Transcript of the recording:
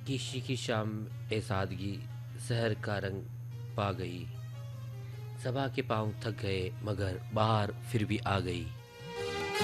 किसी की शाम ए सादगी शहर का रंग पा गई। सभा के पांव थक गए मगर बाहर फिर भी आ गई।